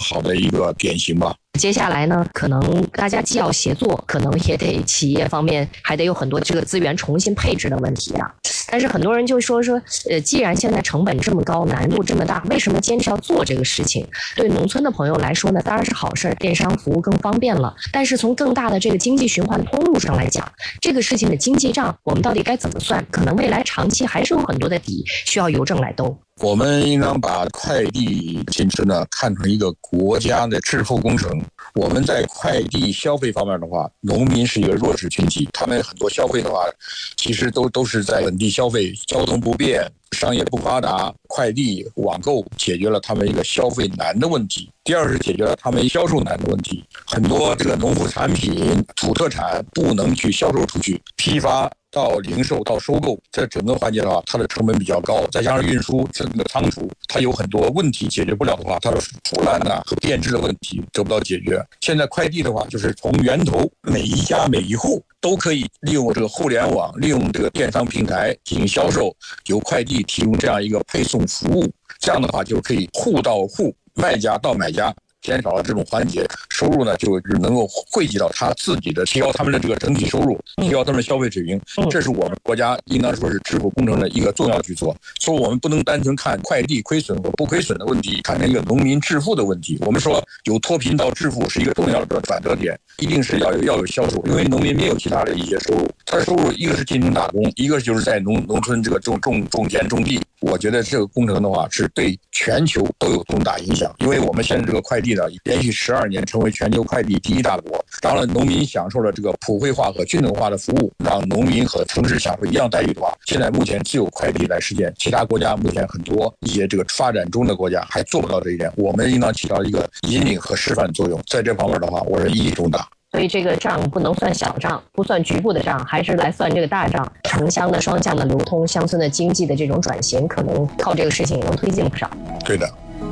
好的一个典型吧。 接下来呢，可能大家既要协作，可能也得企业方面还得有很多这个资源重新配置的问题啊。但是很多人就说，既然现在成本这么高，难度这么大，为什么坚持要做这个事情？对农村的朋友来说呢，当然是好事，电商服务更方便了。但是从更大的这个经济循环通路上来讲，这个事情的经济账我们到底该怎么算？可能未来长期还是有很多的底需要邮政来兜。 我们应当把快递进村呢看成一个国家的致富工程。我们在快递消费方面的话，农民是一个弱势群体，他们很多消费的话，其实都是在本地消费，交通不便，商业不发达，快递网购解决了他们一个消费难的问题。第二是解决了他们销售难的问题，很多这个农副产品、土特产不能去销售出去，批发到零售到收购，这整个环节的话，它的成本比较高，再加上运输整个仓储，它有很多问题解决不了的话，它的腐烂和变质的问题得不到解决。现在快递的话，就是从源头每一家每一户都可以利用这个互联网，利用这个电商平台进行销售，由快递提供这样一个配送服务，这样的话就可以户到户，卖家到买家。减少了这种环节，收入呢就能够汇集到他自己的，提高他们的这个整体收入，提高他们的消费水平。这是我们国家应当说是致富工程的一个重要举措。所以我们不能单纯看快递亏损和不亏损的问题，看成一个农民致富的问题。我们说由脱贫到致富是一个重要的转折点，一定是要有销售，因为农民没有其他的一些收入，他的收入一个是进城打工，一个就是在农村这个种田种地。我觉得这个工程的话是对全球都有重大影响，因为我们现在这个快递呢，连续12年成为全球快递第1大国。当然，农民享受了这个普惠化和均等化的服务，让农民和城市享受一样待遇的话，现在目前只有快递来实现，其他国家目前很多一些这个发展中的国家还做不到这一点，我们应当起到一个引领和示范作用，在这方面的话，我认为意义重大。 所以这个账不能算小账，不算局部的账，还是来算这个大账。城乡的双向的流通，乡村的经济的这种转型，可能靠这个事情也能推进不少。 对的。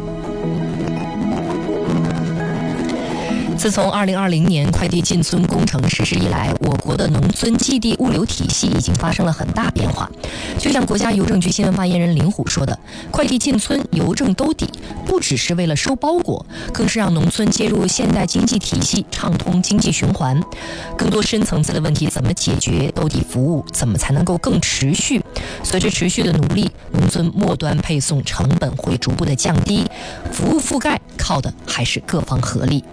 自从2020年快递进村工程实施以来，我国的农村寄递物流体系已经发生了很大变化。就像国家邮政局新闻发言人林虎说的，快递进村，邮政兜底，不只是为了收包裹，更是让农村接入现代经济体系，畅通经济循环。更多深层次的问题怎么解决？兜底服务怎么才能够更持续？随着持续的努力，农村末端配送成本会逐步的降低，服务覆盖靠的还是各方合力。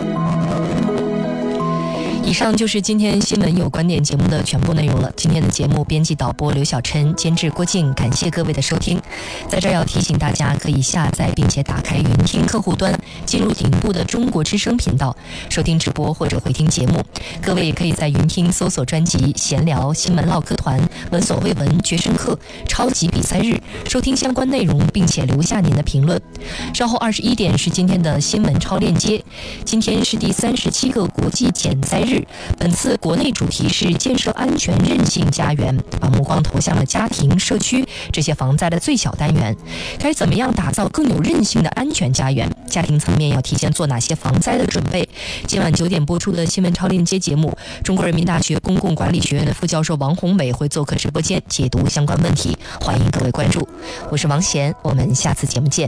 以上就是今天新闻有观点节目的全部内容了。今天的节目编辑导播刘小琛，监制郭静，感谢各位的收听。在这儿要提醒大家，可以下载并且打开云听客户端，进入顶部的中国之声频道，收听直播或者回听节目。各位也可以在云听搜索专辑闲聊、新闻唠嗑团、闻所未闻、决胜课、超级比赛日，收听相关内容，并且留下您的评论。稍后21点是今天的新闻超链接。今天是第37个国际减灾日，本次国内主题是建设安全韧性家园，把目光投向了家庭、社区这些防灾的最小单元。该怎么样打造更有韧性的安全家园？家庭层面要提前做哪些防灾的准备？今晚9点播出的新闻超链接节目，中国人民大学公共管理学院的副教授王宏伟会做客直播间解读相关问题，欢迎各位关注。我是王贤，我们下次节目见。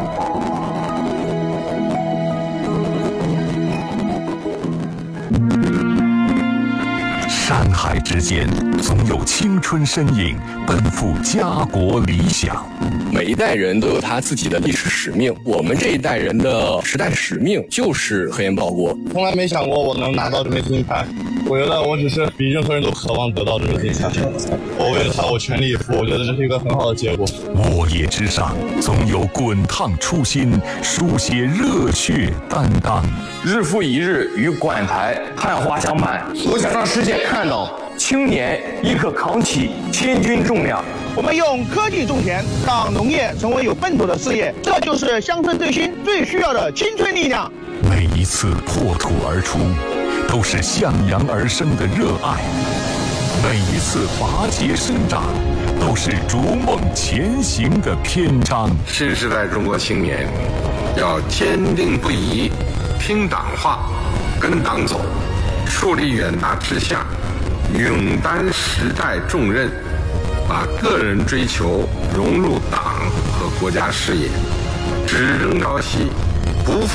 山海之间，总有青春身影奔赴家国理想。 每一代人都有他自己的历史使命，我们这一代人的时代使命就是核烟报国。 从来没想过我能拿到这枚金牌，我觉得我只是比任何人都渴望得到这枚金牌。我为了他，我全力以赴，我觉得这是一个很好的结果。 沃野之上，总有滚烫初心，书写热血担当。 日复一日与馆台汉华相伴，我想让世界看到青年亦可扛起千斤重量。 我们用科技种田，让农业成为有奔头的事业，这就是乡村振兴最需要的青春力量。 每一次破土而出，都是向阳而生的热爱；每一次拔节生长，都是逐梦前行的篇章。 新时代中国青年要坚定不移，听党话，跟党走，树立远大志向，勇担时代重任，把个人追求融入党和国家事业，只争朝夕，不